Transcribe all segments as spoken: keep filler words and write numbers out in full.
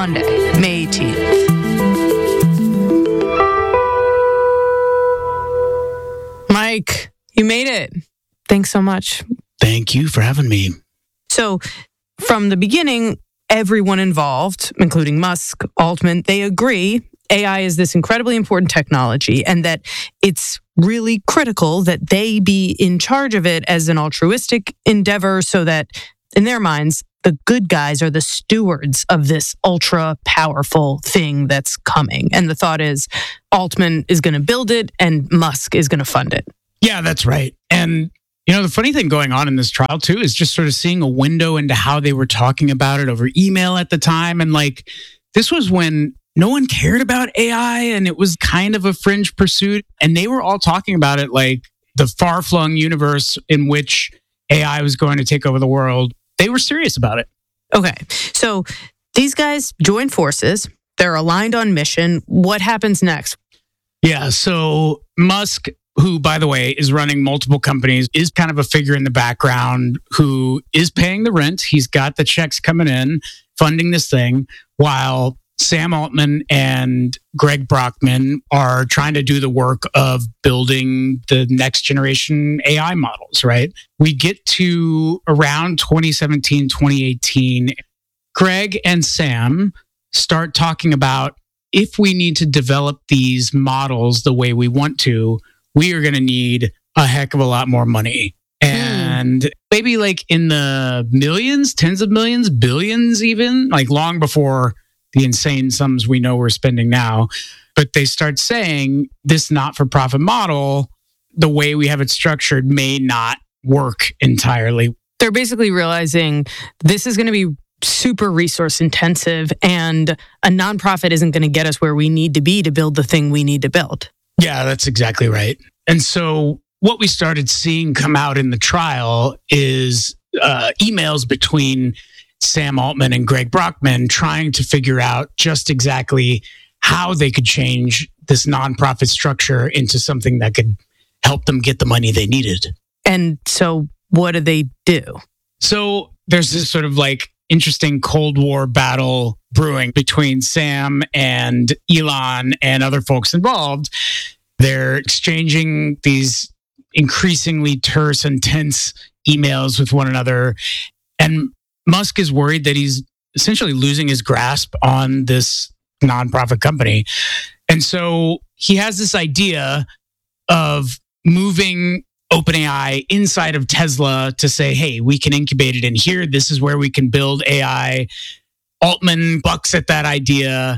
Monday, May eighteenth. Mike, you made it. Thanks so much. Thank you for having me. So, from the beginning, everyone involved, including Musk, Altman, they agree A I is this incredibly important technology and that it's really critical that they be in charge of it as an altruistic endeavor so that, in their minds, the good guys are the stewards of this ultra powerful thing that's coming. And the thought is Altman is going to build it and Musk is going to fund it. Yeah, that's right. And you know, the funny thing going on in this trial, too, is just sort of seeing a window into how they were talking about it over email at the time. And like, this was when no one cared about A I and it was kind of a fringe pursuit. And they were all talking about it like the far-flung universe in which A I was going to take over the world. They were serious about it. Okay. So these guys join forces. They're aligned on mission. What happens next? Yeah. So Musk, who, by the way, is running multiple companies, is kind of a figure in the background who is paying the rent. He's got the checks coming in, funding this thing, while Sam Altman and Greg Brockman are trying to do the work of building the next generation A I models, right? We get to around twenty seventeen, twenty eighteen. Greg and Sam start talking about if we need to develop these models the way we want to, we are going to need a heck of a lot more money. And maybe like in the millions, tens of millions, billions even, like long before the insane sums we know we're spending now. But they start saying this not-for-profit model, the way we have it structured, may not work entirely. They're basically realizing this is going to be super resource intensive and a nonprofit isn't going to get us where we need to be to build the thing we need to build. Yeah, that's exactly right. And so what we started seeing come out in the trial is uh, emails between Sam Altman and Greg Brockman trying to figure out just exactly how they could change this nonprofit structure into something that could help them get the money they needed. And so what do they do? So there's this sort of like interesting Cold War battle brewing between Sam and Elon and other folks involved. They're exchanging these increasingly terse and tense emails with one another. And Musk is worried that he's essentially losing his grasp on this nonprofit company. And so he has this idea of moving OpenAI inside of Tesla to say, hey, we can incubate it in here. This is where we can build A I. Altman bucks at that idea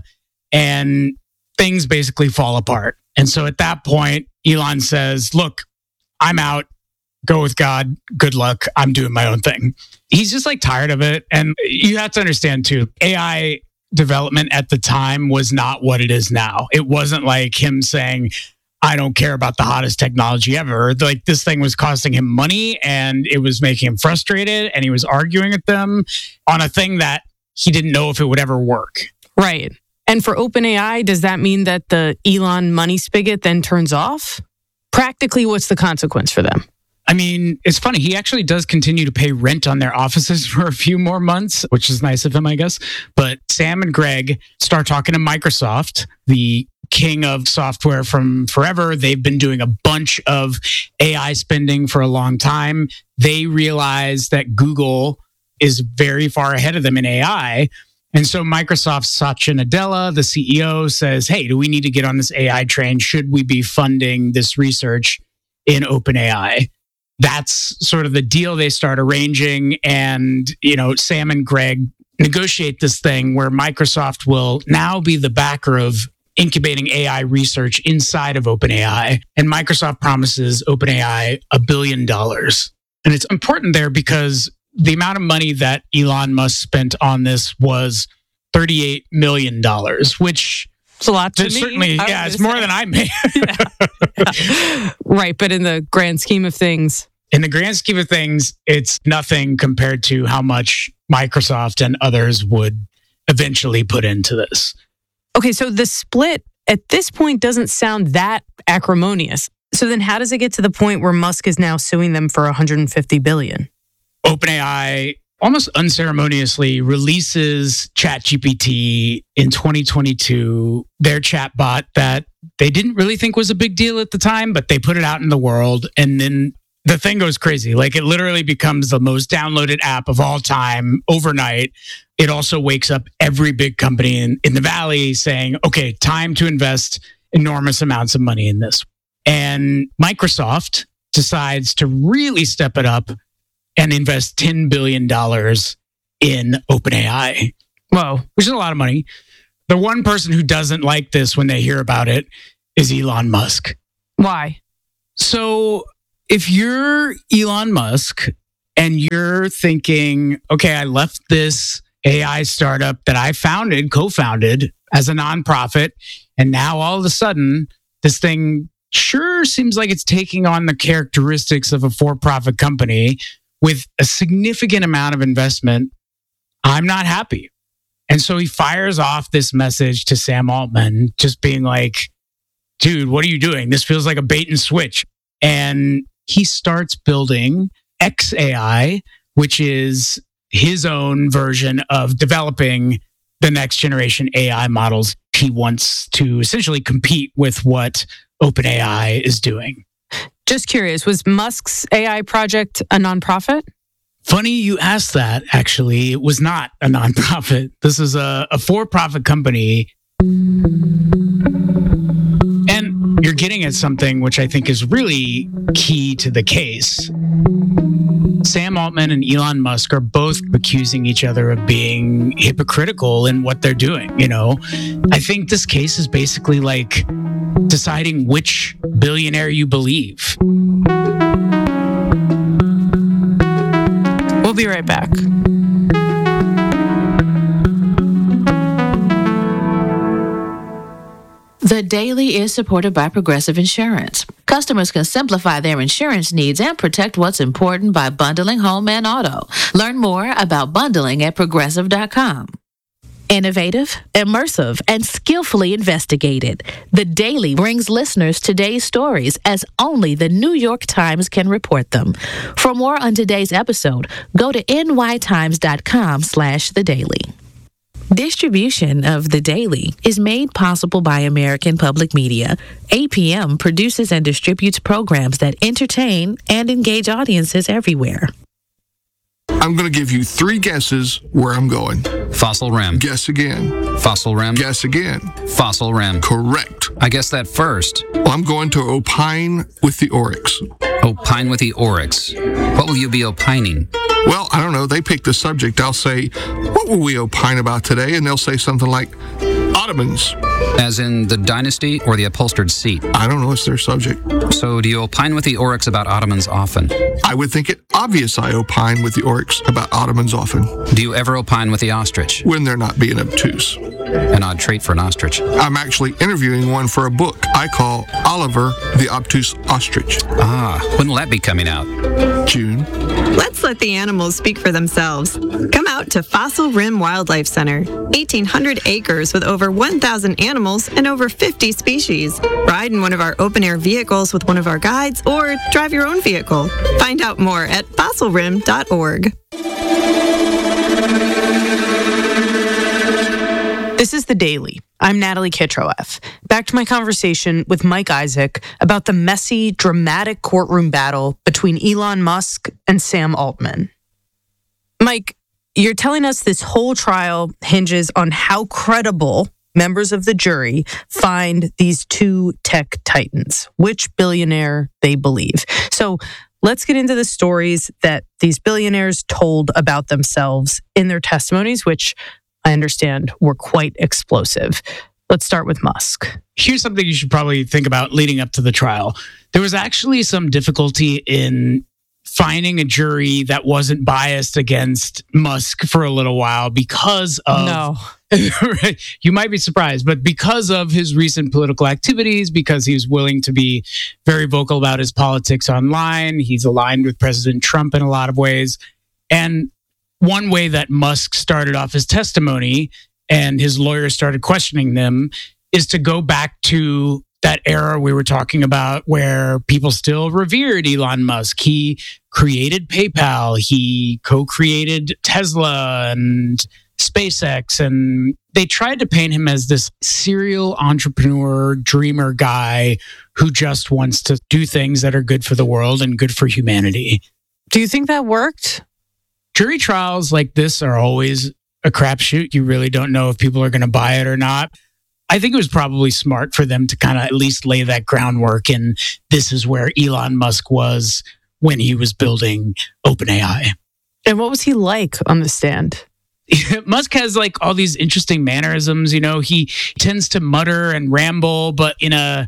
and things basically fall apart. And so at that point, Elon says, look, I'm out. Go with God. Good luck. I'm doing my own thing. He's just like tired of it. And you have to understand too, A I development at the time was not what it is now. It wasn't like him saying, I don't care about the hottest technology ever. Like this thing was costing him money and it was making him frustrated and he was arguing with them on a thing that he didn't know if it would ever work. Right. And for OpenAI, does that mean that the Elon money spigot then turns off? Practically, what's the consequence for them? I mean, it's funny. He actually does continue to pay rent on their offices for a few more months, which is nice of him, I guess. But Sam and Greg start talking to Microsoft, the king of software from forever. They've been doing a bunch of A I spending for a long time. They realize that Google is very far ahead of them in A I. And so Microsoft's Satya Nadella, the C E O, says, hey, do we need to get on this A I train? Should we be funding this research in OpenAI? That's sort of the deal they start arranging. And, you know, Sam and Greg negotiate this thing where Microsoft will now be the backer of incubating A I research inside of OpenAI. And Microsoft promises OpenAI a billion dollars. And it's important there because the amount of money that Elon Musk spent on this was thirty-eight million dollars, which it's a lot to me. Certainly, yeah, it's more than I made. Yeah. Right, but in the grand scheme of things. In the grand scheme of things, it's nothing compared to how much Microsoft and others would eventually put into this. Okay, so the split at this point doesn't sound that acrimonious. So then how does it get to the point where Musk is now suing them for one hundred fifty billion dollars? OpenAI almost unceremoniously releases ChatGPT in twenty twenty-two, their chatbot that they didn't really think was a big deal at the time, but they put it out in the world. And then the thing goes crazy. Like, it literally becomes the most downloaded app of all time overnight. It also wakes up every big company in, in the Valley saying, okay, time to invest enormous amounts of money in this. And Microsoft decides to really step it up and invest ten billion dollars in OpenAI. Whoa. Which is a lot of money. The one person who doesn't like this when they hear about it is Elon Musk. Why? So if you're Elon Musk and you're thinking, okay, I left this A I startup that I founded, co-founded as a nonprofit, and now all of a sudden this thing sure seems like it's taking on the characteristics of a for-profit company with a significant amount of investment, I'm not happy. And so he fires off this message to Sam Altman, just being like, dude, what are you doing? This feels like a bait and switch. And he starts building X A I, which is his own version of developing the next generation A I models. He wants to essentially compete with what OpenAI is doing. Just curious, was Musk's A I project a nonprofit? Funny you asked that, actually. It was not a nonprofit. This is a, a for-profit company. And you're getting at something which I think is really key to the case. Sam Altman and Elon Musk are both accusing each other of being hypocritical in what they're doing. You know, I think this case is basically like deciding which billionaire you believe. We'll be right back. The Daily is supported by Progressive Insurance. Customers can simplify their insurance needs and protect what's important by bundling home and auto. Learn more about bundling at progressive dot com. Innovative, immersive, and skillfully investigated, The Daily brings listeners today's stories as only the New York Times can report them. For more on today's episode, go to n y times dot com slash the daily. Distribution of The Daily is made possible by American Public Media. A P M produces and distributes programs that entertain and engage audiences everywhere. I'm going to give you three guesses where I'm going. Fossil Rim. Guess again. Fossil Rim. Guess again. Fossil Rim. Correct. I guessed that first. Well, I'm going to opine with the Oryx. Opine with the Oryx. What will you be opining? Well, I don't know. They pick the subject. I'll say, what will we opine about today? And they'll say something like, Ottomans. As in the dynasty or the upholstered seat? I don't know. It's their subject. So do you opine with the Oryx about Ottomans often? I would think it obvious I opine with the Oryx about Ottomans often. Do you ever opine with the ostrich? When they're not being obtuse. An odd trait for an ostrich. I'm actually interviewing one for a book I call Oliver the Obtuse Ostrich. Ah, when will that be coming out? June. Let's let the animals speak for themselves. Come out to Fossil Rim Wildlife Center. eighteen hundred acres with over one thousand animals and over fifty species. Ride in one of our open-air vehicles with one of our guides or drive your own vehicle. Find out more at fossil rim dot org. This is The Daily. I'm Natalie Kitroeff. Back to my conversation with Mike Isaac about the messy, dramatic courtroom battle between Elon Musk and Sam Altman. Mike, you're telling us this whole trial hinges on how credible members of the jury find these two tech titans, which billionaire they believe. So let's get into the stories that these billionaires told about themselves in their testimonies, which I understand were quite explosive. Let's start with Musk. Here's something you should probably think about leading up to the trial. There was actually some difficulty in finding a jury that wasn't biased against Musk for a little while because of... No. You might be surprised, but because of his recent political activities, because he was willing to be very vocal about his politics online, he's aligned with President Trump in a lot of ways. And one way that Musk started off his testimony and his lawyers started questioning them is to go back to that era we were talking about where people still revered Elon Musk. He created PayPal. He co-created Tesla and SpaceX. And they tried to paint him as this serial entrepreneur, dreamer guy who just wants to do things that are good for the world and good for humanity. Do you think that worked? Jury trials like this are always a crapshoot. You really don't know if people are going to buy it or not. I think it was probably smart for them to kind of at least lay that groundwork. And this is where Elon Musk was when he was building OpenAI. And what was he like on the stand? Musk has like all these interesting mannerisms. You know, he tends to mutter and ramble, but in a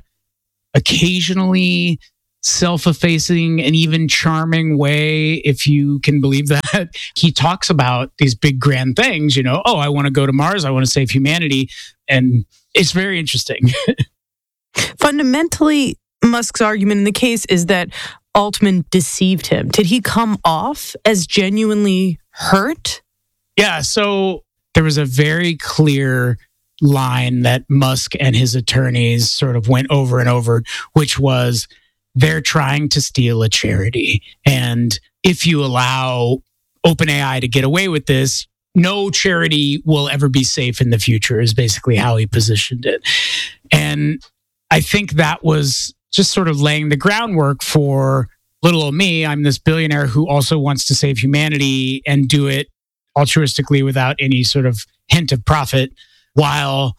occasionally self-effacing and even charming way, if you can believe that. He talks about these big grand things, you know, oh, I want to go to Mars. I want to save humanity. And it's very interesting. Fundamentally, Musk's argument in the case is that Altman deceived him. Did he come off as genuinely hurt? Yeah, so there was a very clear line that Musk and his attorneys sort of went over and over, which was they're trying to steal a charity. And if you allow OpenAI to get away with this, no charity will ever be safe in the future, is basically how he positioned it. And I think that was just sort of laying the groundwork for little old me. I'm this billionaire who also wants to save humanity and do it altruistically without any sort of hint of profit, while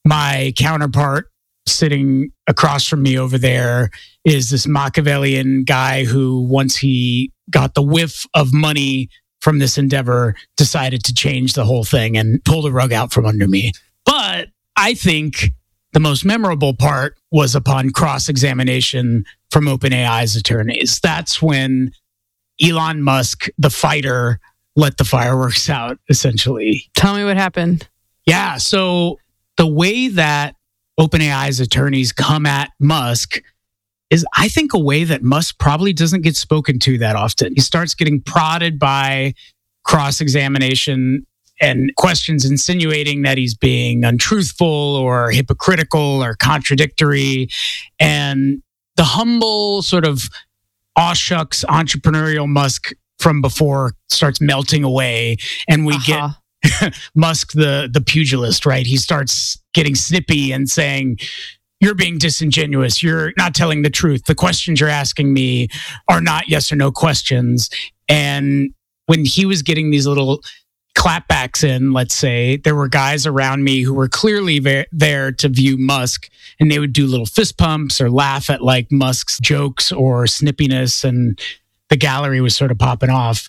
my counterpart sitting across from me over there is this Machiavellian guy who, once he got the whiff of money from this endeavor, decided to change the whole thing and pull the rug out from under me. But I think the most memorable part was upon cross-examination from OpenAI's attorneys. That's when Elon Musk, the fighter, let the fireworks out, essentially. Tell me what happened. Yeah, so the way that OpenAI's attorneys come at Musk is, I think, a way that Musk probably doesn't get spoken to that often. He starts getting prodded by cross-examination and questions insinuating that he's being untruthful or hypocritical or contradictory. And the humble sort of aw shucks entrepreneurial Musk from before starts melting away, and we uh-huh. get Musk, the the pugilist, right? He starts getting snippy and saying, you're being disingenuous. You're not telling the truth. The questions you're asking me are not yes or no questions. And when he was getting these little clapbacks in, let's say, there were guys around me who were clearly ve- there to view Musk, and they would do little fist pumps or laugh at like Musk's jokes or snippiness, and the gallery was sort of popping off.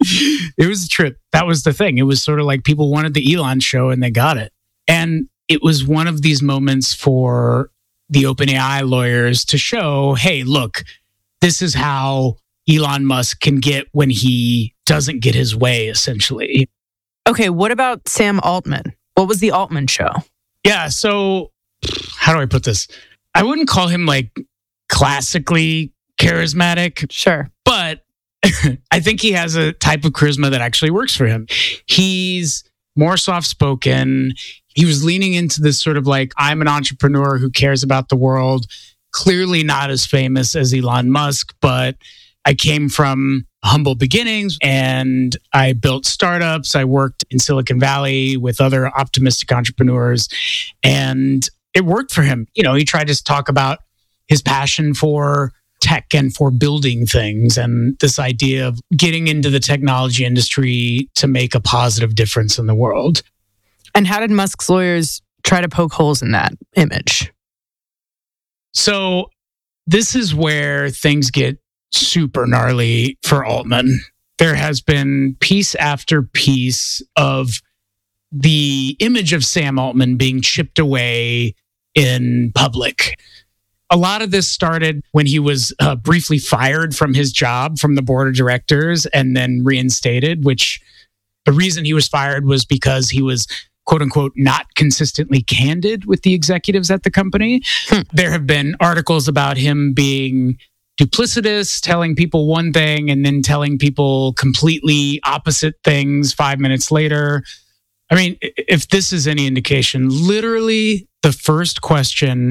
It was a trip. That was the thing. It was sort of like people wanted the Elon show and they got it. And it was one of these moments for the OpenAI lawyers to show, hey, look, this is how Elon Musk can get when he doesn't get his way, essentially. Okay, what about Sam Altman? What was the Altman show? Yeah, so how do I put this? I wouldn't call him like classically charismatic. Sure. But I think he has a type of charisma that actually works for him. He's more soft-spoken. He was leaning into this sort of like, I'm an entrepreneur who cares about the world. Clearly not as famous as Elon Musk, but I came from humble beginnings and I built startups. I worked in Silicon Valley with other optimistic entrepreneurs, and it worked for him. You know, he tried to talk about his passion for tech and for building things and this idea of getting into the technology industry to make a positive difference in the world. And how did Musk's lawyers try to poke holes in that image? So this is where things get super gnarly for Altman. There has been piece after piece of the image of Sam Altman being chipped away in public. A lot of this started when he was uh, briefly fired from his job from the board of directors and then reinstated, which the reason he was fired was because he was, quote unquote, not consistently candid with the executives at the company. Hmm. There have been articles about him being duplicitous, telling people one thing and then telling people completely opposite things five minutes later. I mean, if this is any indication, literally the first question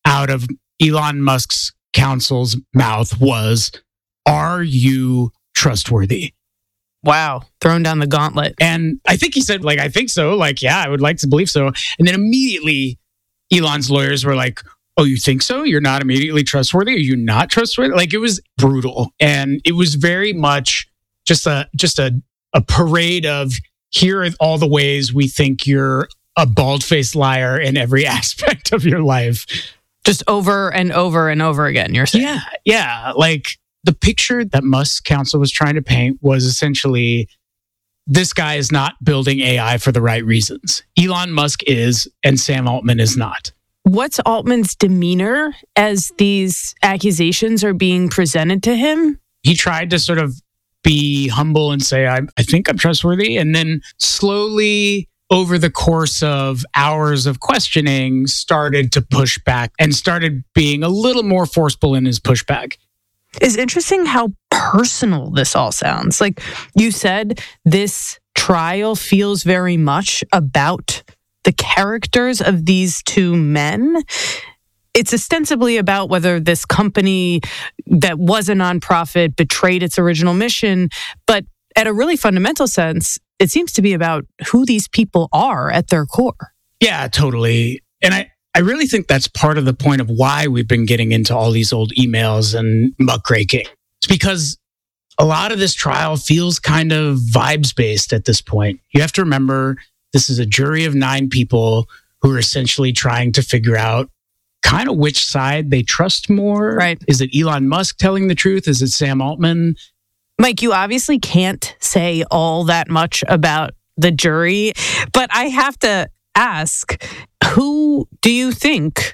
out of Elon Musk's counsel's mouth was, "Are you trustworthy?" Wow. Throwing down the gauntlet. And I think he said, like, I think so. Like, yeah, I would like to believe so. And then immediately Elon's lawyers were like, "Oh, you think so? You're not immediately trustworthy? Are you not trustworthy?" Like, it was brutal. And it was very much just a just a, a parade of, here are all the ways we think you're a bald-faced liar in every aspect of your life. Just over and over and over again, you're saying? Yeah, yeah. Like, the picture that Musk's counsel was trying to paint was essentially, this guy is not building A I for the right reasons. Elon Musk is, and Sam Altman is not. What's Altman's demeanor as these accusations are being presented to him? He tried to sort of be humble and say, I, I think I'm trustworthy. And then slowly, over the course of hours of questioning, started to push back and started being a little more forceful in his pushback. It's interesting how personal this all sounds. Like you said, this trial feels very much about the characters of these two men. It's ostensibly about whether this company that was a nonprofit betrayed its original mission, but at a really fundamental sense, it seems to be about who these people are at their core. Yeah, totally. And I, I really think that's part of the point of why we've been getting into all these old emails and muckraking. It's because a lot of this trial feels kind of vibes-based at this point. You have to remember, this is a jury of nine people who are essentially trying to figure out kind of which side they trust more. Right. Is it Elon Musk telling the truth? Is it Sam Altman? Mike, you obviously can't say all that much about the jury, but I have to ask, who do you think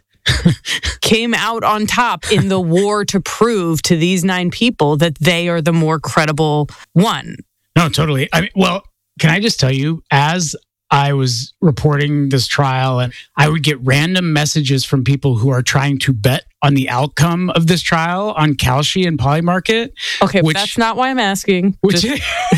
came out on top in the war to prove to these nine people that they are the more credible one? No, totally. I mean, well, can I just tell you, as I was reporting this trial, and I would get random messages from people who are trying to bet on the outcome of this trial on Kalshi and Polymarket. Okay, which, but that's not why I'm asking. Which Just-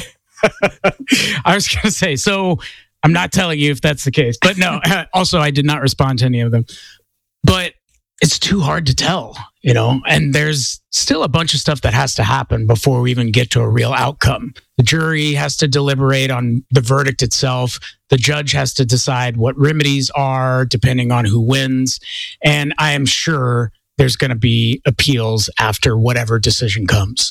I was going to say, so I'm not telling you if that's the case, but no, also I did not respond to any of them, but it's too hard to tell, you know, and there's still a bunch of stuff that has to happen before we even get to a real outcome. The jury has to deliberate on the verdict itself. The judge has to decide what remedies are depending on who wins. And I am sure there's going to be appeals after whatever decision comes.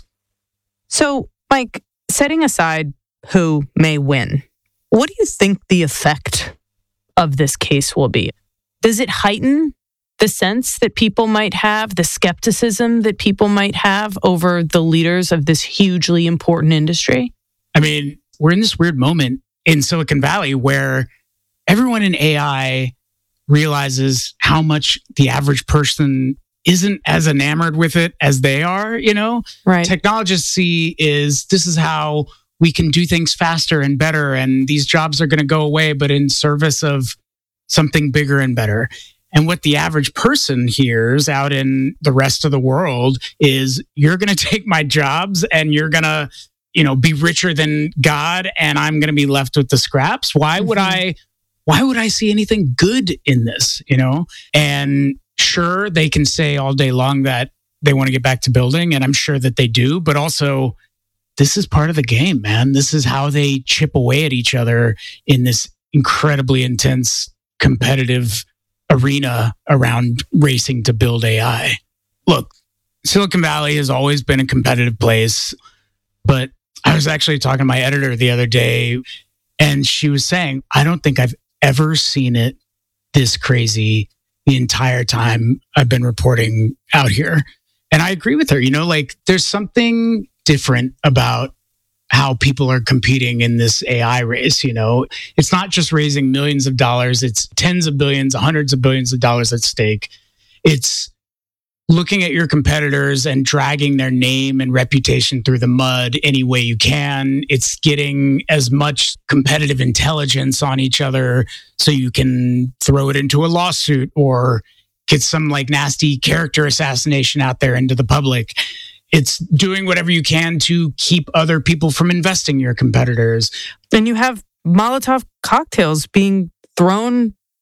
So, Mike, setting aside who may win, what do you think the effect of this case will be? Does it heighten the sense that people might have, the skepticism that people might have over the leaders of this hugely important industry? I mean, we're in this weird moment in Silicon Valley where everyone in A I realizes how much the average person isn't as enamored with it as they are, you know? Right. Technologists see is this is how we can do things faster and better, and these jobs are going to go away, but in service of something bigger and better. And what the average person hears out in the rest of the world is, you're going to take my jobs and you're going to, you know, be richer than God, and I'm going to be left with the scraps. Why would Mm-hmm. I, why would I see anything good in this, you know? And sure, they can say all day long that they want to get back to building, and I'm sure that they do, but also this is part of the game, man. This is how they chip away at each other in this incredibly intense competitive arena around racing to build A I. Look, Silicon Valley has always been a competitive place, but I was actually talking to my editor the other day, and she was saying, I don't think I've ever seen it this crazy the entire time I've been reporting out here. And I agree with her. You know, like, there's something different about how people are competing in this A I race. You know, it's not just raising millions of dollars, it's tens of billions, hundreds of billions of dollars at stake. It's looking at your competitors and dragging their name and reputation through the mud any way you can. It's getting as much competitive intelligence on each other so you can throw it into a lawsuit or get some like nasty character assassination out there into the public. It's doing whatever you can to keep other people from investing in your competitors. And you have Molotov cocktails being thrown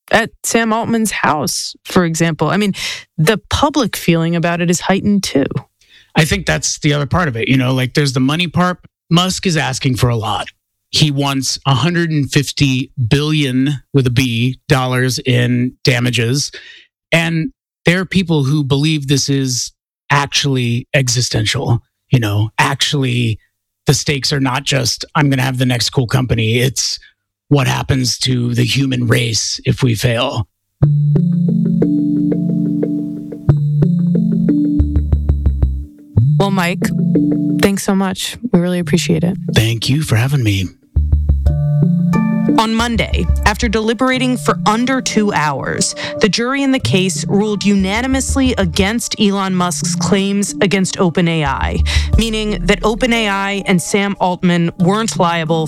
at Sam Altman's house, for example. I mean, the public feeling about it is heightened too. I think that's the other part of it. You know, like there's the money part. Musk is asking for a lot. He wants one hundred fifty billion with a B dollars in damages. And there are people who believe this is actually existential. You know, actually the stakes are not just, I'm going to have the next cool company. It's what happens to the human race if we fail. Well, Mike, thanks so much. We really appreciate it. Thank you for having me. On Monday, after deliberating for under two hours, the jury in the case ruled unanimously against Elon Musk's claims against OpenAI, meaning that OpenAI and Sam Altman weren't liable